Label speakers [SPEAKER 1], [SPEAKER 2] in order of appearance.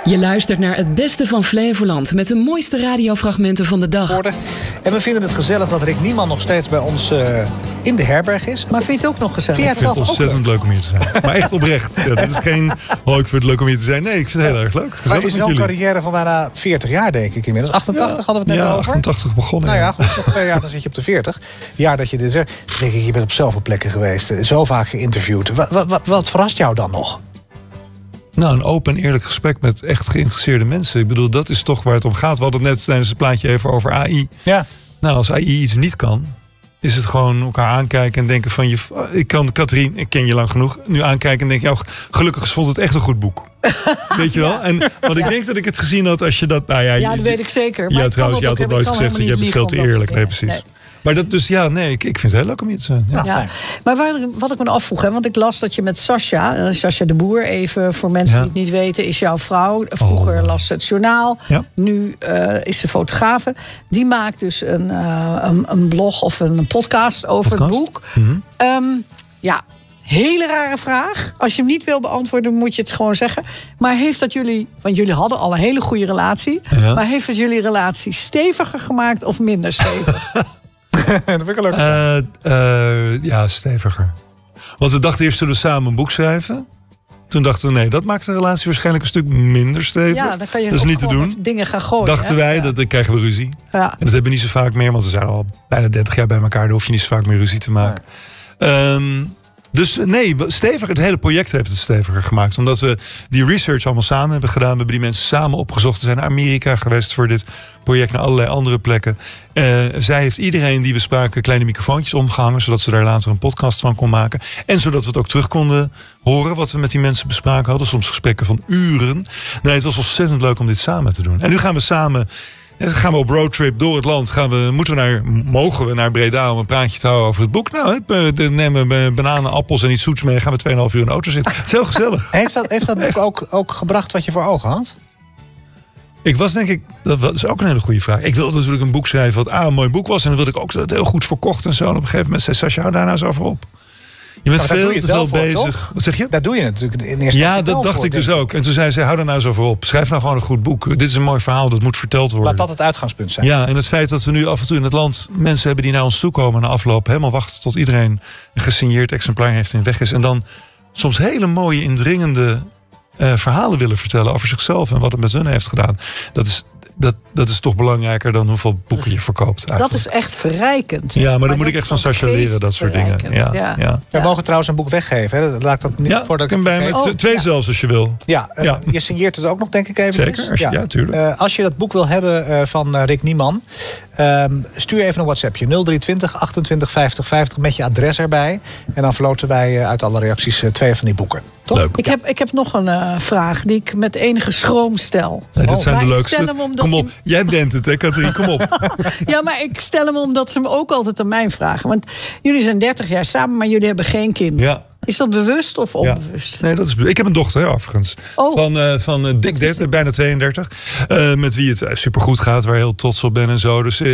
[SPEAKER 1] Je luistert naar het beste van Flevoland met de mooiste radiofragmenten van de dag.
[SPEAKER 2] En we vinden het gezellig dat Rick Niemann nog steeds bij ons in de herberg is.
[SPEAKER 3] Maar vind je het ook nog gezellig?
[SPEAKER 2] Vind
[SPEAKER 4] Ik vind het ontzettend leuk om hier te zijn. Maar echt oprecht. Ja, dit is geen, ik vind het leuk om hier te zijn. Nee, ik vind het heel erg leuk.
[SPEAKER 2] Maar
[SPEAKER 4] Gezellig
[SPEAKER 2] het is
[SPEAKER 4] met
[SPEAKER 2] zo'n
[SPEAKER 4] jullie.
[SPEAKER 2] carrière van bijna 40 jaar, denk ik inmiddels. 88 hadden we het net over.
[SPEAKER 4] 88 begonnen.
[SPEAKER 2] Nou ja, goed, nog 2 jaar, dan zit je op de 40. Jaar dat je dit zegt. Denk ik, je bent op zoveel plekken geweest. Zo vaak geïnterviewd. Wat verrast jou dan nog?
[SPEAKER 4] Nou, een open en eerlijk gesprek met echt geïnteresseerde mensen. Ik bedoel, dat is toch waar het om gaat. We hadden het net tijdens het plaatje even over AI.
[SPEAKER 2] Ja.
[SPEAKER 4] Nou, als AI iets niet kan, is het gewoon elkaar aankijken en denken van... Ik kan Catherine, ik ken je lang genoeg, nu aankijken en denk... Ja, gelukkig vond het echt een goed boek. Weet je wel? En want ik denk dat ik het gezien had als je dat... Nou ja,
[SPEAKER 3] dat weet ik zeker.
[SPEAKER 4] Ja,
[SPEAKER 3] Maar
[SPEAKER 4] trouwens, je had het nooit gezegd dat je bent veel te eerlijk. Nee, precies. Nee. Maar dat dus, ja, nee, ik vind het heel leuk om hier te zijn. Ja.
[SPEAKER 3] Ja. Maar wat ik me afvroeg, hè, want ik las dat je met Sascha de Boer, even voor mensen die het niet weten, is jouw vrouw. Vroeger las ze het journaal, nu is ze fotografe. Die maakt dus een blog of een podcast over het boek. Mm-hmm. Hele rare vraag. Als je hem niet wil beantwoorden, moet je het gewoon zeggen. Maar heeft dat jullie, want jullie hadden al een hele goede relatie, maar heeft het jullie relatie steviger gemaakt of minder stevig?
[SPEAKER 2] Dat vind ik leuk.
[SPEAKER 4] Ja, steviger. Want we dachten eerst, zullen we samen een boek schrijven? Toen dachten we, nee, dat maakt de relatie waarschijnlijk een stuk minder stevig.
[SPEAKER 3] Ja, dan kan je
[SPEAKER 4] dat is niet te doen.
[SPEAKER 3] Dingen gaan gooien.
[SPEAKER 4] Dachten wij, dan krijgen we ruzie. Ja. En dat hebben we niet zo vaak meer, want we zijn al bijna 30 jaar bij elkaar. Dan hoef je niet zo vaak meer ruzie te maken. Dus nee, steviger. Het hele project heeft het steviger gemaakt. Omdat we die research allemaal samen hebben gedaan. We hebben die mensen samen opgezocht. We zijn naar Amerika geweest voor dit project. Naar allerlei andere plekken. Zij heeft iedereen die we spraken kleine microfoontjes omgehangen. Zodat ze daar later een podcast van kon maken. En zodat we het ook terug konden horen wat we met die mensen bespraken hadden. Soms gesprekken van uren. Nee, het was ontzettend leuk om dit samen te doen. En nu gaan we samen... Gaan we op roadtrip door het land? Mogen we naar Breda om een praatje te houden over het boek? Nou, nemen we bananen, appels en iets zoets mee. Gaan we 2,5 uur in de auto zitten. Het is heel gezellig.
[SPEAKER 2] Heeft dat boek ook gebracht wat je voor ogen had?
[SPEAKER 4] Ik was denk ik, dat is ook een hele goede vraag. Ik wilde natuurlijk een boek schrijven wat een mooi boek was. En dan wilde ik ook dat het heel goed verkocht en zo. En op een gegeven moment zei Sascha, hou daar nou eens over op. Je bent veel te veel bezig.
[SPEAKER 2] Toch?
[SPEAKER 4] Wat zeg je?
[SPEAKER 2] Daar doe je natuurlijk in eerste
[SPEAKER 4] Ja, dat dacht ik dus ook. En toen zei ze, hou daar nou eens over op. Schrijf nou gewoon een goed boek. Dit is een mooi verhaal, dat moet verteld worden.
[SPEAKER 2] Laat dat het uitgangspunt zijn.
[SPEAKER 4] Ja, en het feit dat we nu af en toe in het land mensen hebben die naar ons toe komen na afloop. Helemaal wachten tot iedereen een gesigneerd exemplaar heeft en weg is. En dan soms hele mooie, indringende verhalen willen vertellen over zichzelf en wat het met hun heeft gedaan. Dat is toch belangrijker dan hoeveel boeken je verkoopt. Eigenlijk.
[SPEAKER 3] Dat is echt verrijkend.
[SPEAKER 4] Ja, maar dan moet ik echt van Sascha leren, dat soort dingen. Ja.
[SPEAKER 2] We mogen trouwens een boek weggeven. Hè? Laat dat niet voordat ik
[SPEAKER 4] bij me 2 zelfs als je wil.
[SPEAKER 2] Ja, je signeert het ook nog, denk ik even.
[SPEAKER 4] Zeker, ja, tuurlijk.
[SPEAKER 2] Als je dat boek wil hebben van Rick Niemann, stuur even een WhatsAppje 0320 28 50 50 met je adres erbij. En dan verloten wij uit alle reacties 2 van die boeken. Toch?
[SPEAKER 4] Leuk.
[SPEAKER 3] Ik heb nog een vraag die ik met enige schroom stel.
[SPEAKER 4] Nee, dat zijn de leukste. Kom op, jij bent het, hè, Catherine? Kom op.
[SPEAKER 3] Ja, maar ik stel hem omdat ze me ook altijd aan mij vragen. Want jullie zijn 30 jaar samen, maar jullie hebben geen kinderen.
[SPEAKER 4] Ja.
[SPEAKER 3] Is dat bewust of onbewust?
[SPEAKER 4] Ja. Nee, ik heb een dochter, hè, overigens. Van dik 30, bijna 32. Met wie het supergoed gaat, waar ik heel trots op ben en zo. Dus